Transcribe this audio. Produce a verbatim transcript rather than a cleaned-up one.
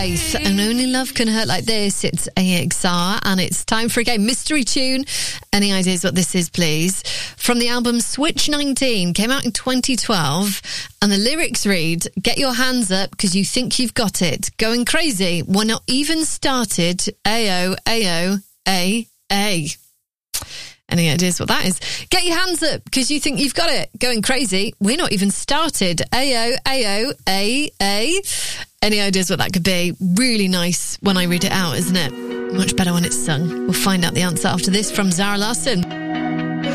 And Only Love Can Hurt Like This. It's A X R and it's time for a game. Mystery tune. Any ideas what this is, please? From the album Switch nineteen, came out in twenty twelve, and the lyrics read, get your hands up because you think you've got it. Going crazy. We're not even started. Ayo, ayo, a, a. Any ideas what that is? Get your hands up because you think you've got it. Going crazy. We're not even started. Ayo, ayo, a, a. Any ideas what that could be? Really nice when I read it out, isn't it? Much better when it's sung. We'll find out the answer after this from Zara Larsson.